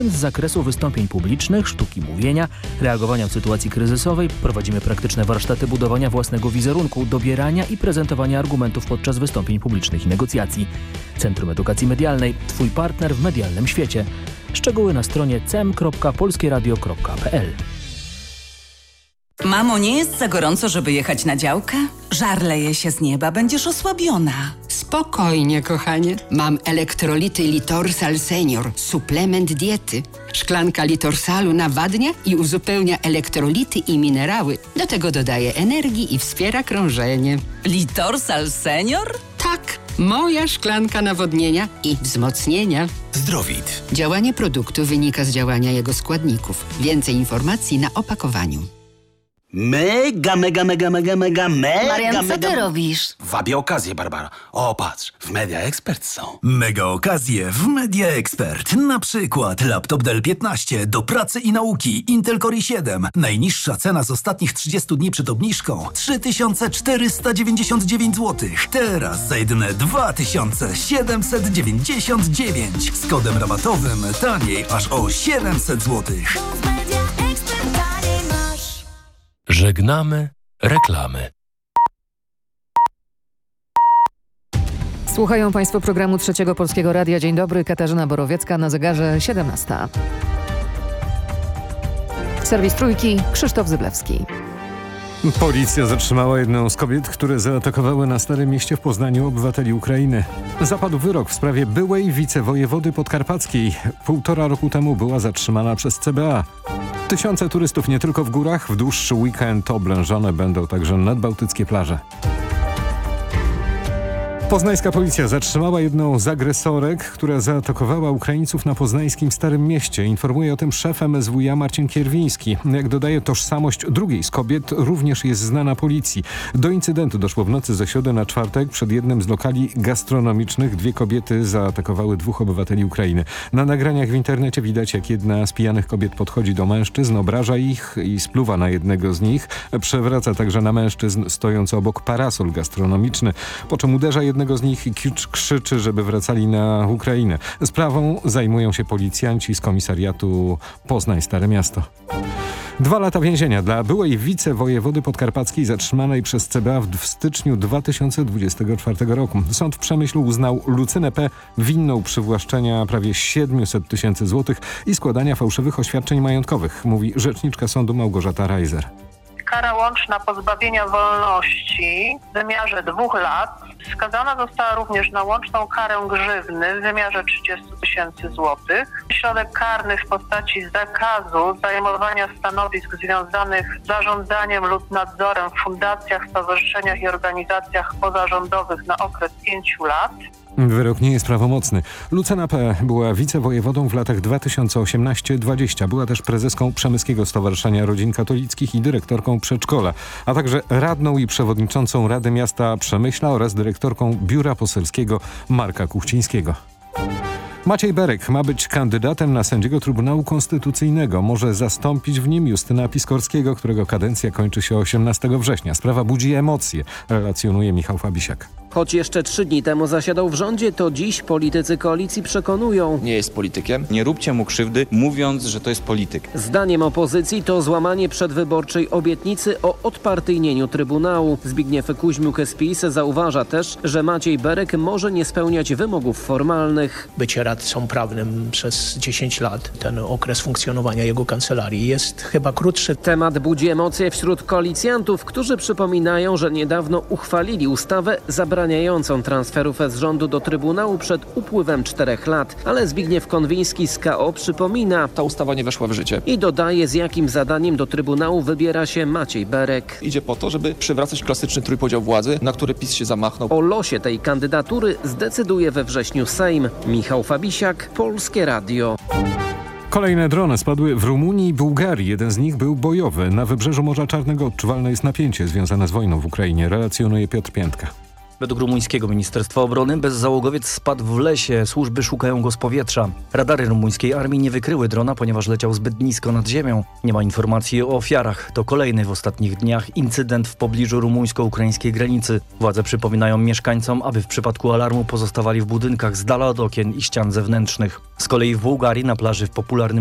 Z zakresu wystąpień publicznych, sztuki mówienia, reagowania w sytuacji kryzysowej prowadzimy praktyczne warsztaty budowania własnego wizerunku, dobierania i prezentowania argumentów podczas wystąpień publicznych i negocjacji. Centrum Edukacji Medialnej – Twój partner w medialnym świecie. Szczegóły na stronie cem.polskieradio.pl. Mamo, nie jest za gorąco, żeby jechać na działkę? Żar leje się z nieba, będziesz osłabiona. Spokojnie, kochanie. Mam elektrolity Litorsal Senior, suplement diety. Szklanka Litorsalu nawadnia i uzupełnia elektrolity i minerały. Do tego dodaje energii i wspiera krążenie. Litorsal Senior? Tak, moja szklanka nawodnienia i wzmocnienia. Zdrowit. Działanie produktu wynika z działania jego składników. Więcej informacji na opakowaniu. Mega. Marian, co ty robisz? Wabię okazję, Barbara. O, patrz, w Media Expert są. Mega okazje w Media Expert. Na przykład laptop Dell 15 do pracy i nauki Intel Core i7. Najniższa cena z ostatnich 30 dni przed obniżką 3499 zł. Teraz za jedyne 2799. Z kodem rabatowym taniej aż o 700 zł. Żegnamy reklamy. Słuchają Państwo programu Trzeciego Polskiego Radia. Dzień dobry, Katarzyna Borowiecka, na zegarze 17. Serwis Trójki, Krzysztof Zyblewski. Policja zatrzymała jedną z kobiet, które zaatakowały na Starym Mieście w Poznaniu obywateli Ukrainy. Zapadł wyrok w sprawie byłej wicewojewody podkarpackiej. 1,5 roku temu była zatrzymana przez CBA. Tysiące turystów nie tylko w górach. W dłuższy weekend oblężone będą także nadbałtyckie plaże. Poznańska policja zatrzymała jedną z agresorek, która zaatakowała Ukraińców na poznańskim Starym Mieście. Informuje o tym szef MSWiA Marcin Kierwiński. Jak dodaje, tożsamość drugiej z kobiet również jest znana policji. Do incydentu doszło w nocy ze środy na czwartek. Przed jednym z lokali gastronomicznych 2 kobiety zaatakowały 2 obywateli Ukrainy. Na nagraniach w internecie widać, jak jedna z pijanych kobiet podchodzi do mężczyzn, obraża ich i spluwa na jednego z nich. Przewraca także na mężczyzn stojący obok parasol gastronomiczny, po czym uderza jednego z nich i krzyczy, żeby wracali na Ukrainę. Sprawą zajmują się policjanci z komisariatu Poznań Stare Miasto. 2 lata więzienia dla byłej wicewojewody podkarpackiej zatrzymanej przez CBA w styczniu 2024 roku. Sąd w Przemyślu uznał Lucynę P. winną przywłaszczenia prawie 700 000 złotych i składania fałszywych oświadczeń majątkowych, mówi rzeczniczka sądu Małgorzata Reiser. Kara łączna pozbawienia wolności w wymiarze 2 lat skazana została również na łączną karę grzywny w wymiarze 30 000 złotych. Środek karny w postaci zakazu zajmowania stanowisk związanych z zarządzaniem lub nadzorem w fundacjach, stowarzyszeniach i organizacjach pozarządowych na okres 5 lat. Wyrok nie jest prawomocny. Lucyna P. była wicewojewodą w latach 2018-20. Była też prezeską Przemyskiego Stowarzyszenia Rodzin Katolickich i dyrektorką przedszkola, a także radną i przewodniczącą Rady Miasta Przemyśla oraz dyrektorką Biura Poselskiego Marka Kuchcińskiego. Maciej Berek ma być kandydatem na sędziego Trybunału Konstytucyjnego. Może zastąpić w nim Justyna Piskorskiego, którego kadencja kończy się 18 września. Sprawa budzi emocje, relacjonuje Michał Fabisiak. Choć jeszcze 3 dni temu zasiadał w rządzie, to dziś politycy koalicji przekonują. Nie jest politykiem. Nie róbcie mu krzywdy, mówiąc, że to jest polityk. Zdaniem opozycji to złamanie przedwyborczej obietnicy o odpartyjnieniu Trybunału. Zbigniew Kuźmiuk z PiS zauważa też, że Maciej Berek może nie spełniać wymogów formalnych. Bycie radcą prawnym przez 10 lat, ten okres funkcjonowania jego kancelarii jest chyba krótszy. Temat budzi emocje wśród koalicjantów, którzy przypominają, że niedawno uchwalili ustawę zabraniającą transferów z rządu do Trybunału przed upływem 4 lat. Ale Zbigniew Konwiński z KO przypomina, ta ustawa nie weszła w życie. I dodaje, z jakim zadaniem do Trybunału wybiera się Maciej Berek. Idzie po to, żeby przywracać klasyczny trójpodział władzy, na który PiS się zamachnął. O losie tej kandydatury zdecyduje we wrześniu Sejm. Michał Fabisiak, Polskie Radio. Kolejne drony spadły w Rumunii i Bułgarii. Jeden z nich był bojowy. Na wybrzeżu Morza Czarnego odczuwalne jest napięcie związane z wojną w Ukrainie, relacjonuje Piotr Piętka. Według rumuńskiego Ministerstwa Obrony bezzałogowiec spadł w lesie. Służby szukają go z powietrza. Radary rumuńskiej armii nie wykryły drona, ponieważ leciał zbyt nisko nad ziemią. Nie ma informacji o ofiarach. To kolejny w ostatnich dniach incydent w pobliżu rumuńsko-ukraińskiej granicy. Władze przypominają mieszkańcom, aby w przypadku alarmu pozostawali w budynkach z dala od okien i ścian zewnętrznych. Z kolei w Bułgarii na plaży w popularnym